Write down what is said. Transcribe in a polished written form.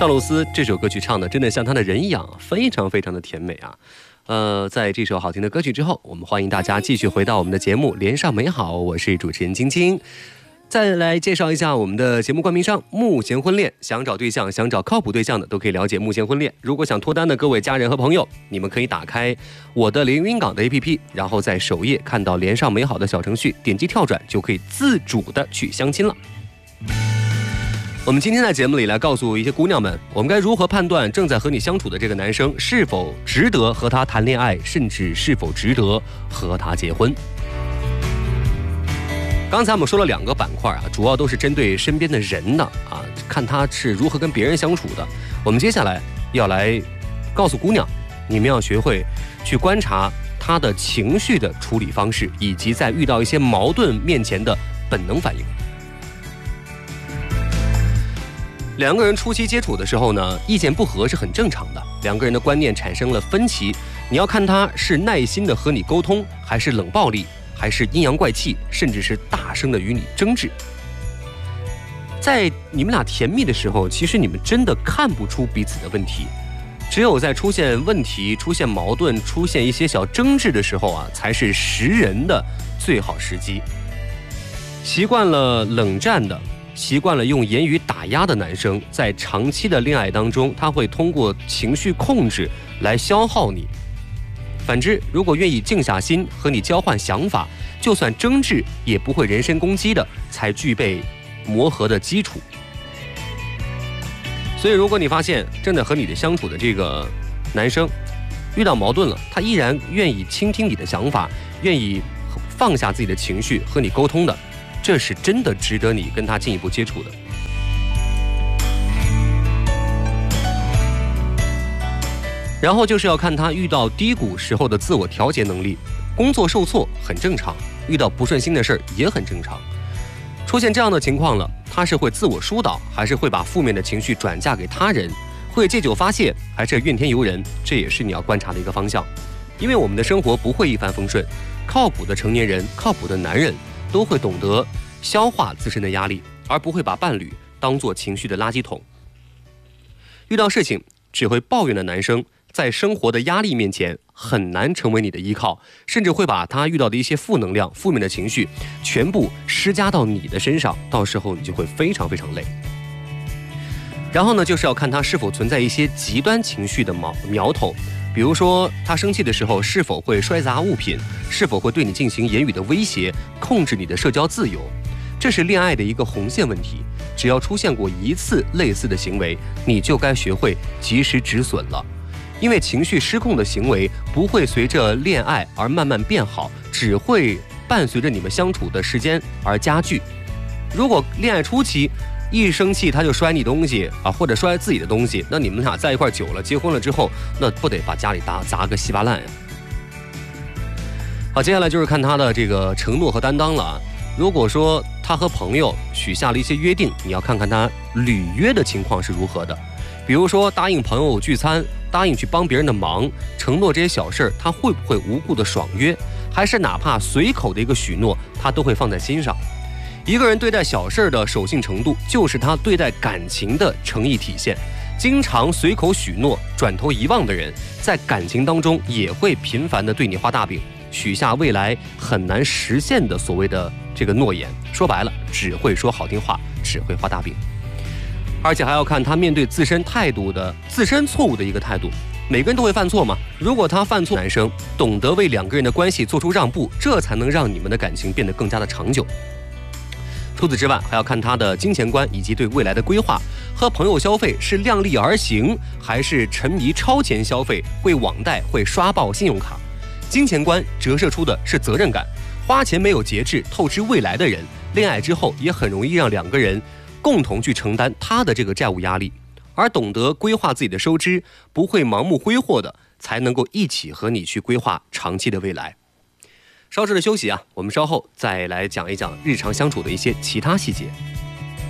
赵露思这首歌曲唱的真的像她的人一样，非常非常的甜美啊。在这首好听的歌曲之后，我们欢迎大家继续回到我们的节目《连上美好》，我是主持人晶晶。再来介绍一下我们的节目冠名商慕贤婚恋，想找对象想找靠谱对象的都可以了解慕贤婚恋。如果想脱单的各位家人和朋友，你们可以打开我的连云港的 APP， 然后在首页看到连上美好的小程序，点击跳转就可以自主的去相亲了。我们今天在节目里来告诉一些姑娘们，我们该如何判断正在和你相处的这个男生是否值得和他谈恋爱，甚至是否值得和他结婚。刚才我们说了2个板块啊，主要都是针对身边的人的啊，看他是如何跟别人相处的。我们接下来要来告诉姑娘，你们要学会去观察他的情绪的处理方式，以及在遇到一些矛盾面前的本能反应。2个人初期接触的时候呢，意见不合是很正常的，2个人的观念产生了分歧，你要看他是耐心的和你沟通，还是冷暴力，还是阴阳怪气，甚至是大声的与你争执。在你们俩甜蜜的时候，其实你们真的看不出彼此的问题，只有在出现问题、出现矛盾、出现一些小争执的时候啊，才是识人的最好时机。习惯了冷战的，习惯了用言语打压的男生，在长期的恋爱当中，他会通过情绪控制来消耗你。反之，如果愿意静下心和你交换想法，就算争执也不会人身攻击的，才具备磨合的基础。所以如果你发现正在和你的相处的这个男生遇到矛盾了，他依然愿意倾听你的想法，愿意放下自己的情绪和你沟通的，这是真的值得你跟他进一步接触的。然后就是要看他遇到低谷时候的自我调节能力。工作受挫很正常，遇到不顺心的事儿也很正常。出现这样的情况了，他是会自我疏导，还是会把负面的情绪转嫁给他人，会借酒发泄，还是怨天尤人，这也是你要观察的一个方向。因为我们的生活不会一帆风顺，靠谱的成年人，靠谱的男人都会懂得消化自身的压力，而不会把伴侣当作情绪的垃圾桶。遇到事情只会抱怨的男生，在生活的压力面前很难成为你的依靠，甚至会把他遇到的一些负能量、负面的情绪全部施加到你的身上，到时候你就会非常非常累。然后呢，就是要看他是否存在一些极端情绪的苗头，比如说他生气的时候是否会摔砸物品，是否会对你进行言语的威胁，控制你的社交自由。这是恋爱的一个红线问题，只要出现过1次类似的行为，你就该学会及时止损了。因为情绪失控的行为不会随着恋爱而慢慢变好，只会伴随着你们相处的时间而加剧。如果恋爱初期一生气他就摔你东西啊，或者摔自己的东西，那你们俩在一块久了，结婚了之后，那不得把家里砸个稀巴烂呀？好，接下来就是看他的这个承诺和担当了啊。如果说他和朋友许下了一些约定，你要看看他履约的情况是如何的。比如说答应朋友聚餐，答应去帮别人的忙，承诺这些小事，他会不会无故的爽约，还是哪怕随口的一个许诺，他都会放在心上。一个人对待小事的守信程度，就是他对待感情的诚意体现。经常随口许诺转头遗忘的人，在感情当中也会频繁的对你画大饼，许下未来很难实现的所谓的这个诺言。说白了，只会说好听话，只会画大饼。而且还要看他面对自身错误的一个态度。每个人都会犯错嘛，如果他犯错，男生懂得为2个人的关系做出让步，这才能让你们的感情变得更加的长久。除此之外，还要看他的金钱观以及对未来的规划。和朋友消费是量力而行，还是沉迷超前消费，会网贷，会刷爆信用卡。金钱观折射出的是责任感，花钱没有节制，透支未来的人，恋爱之后也很容易让2个人共同去承担他的这个债务压力。而懂得规划自己的收支，不会盲目挥霍的，才能够一起和你去规划长期的未来。稍事的休息啊，我们稍后再来讲一讲日常相处的一些其他细节。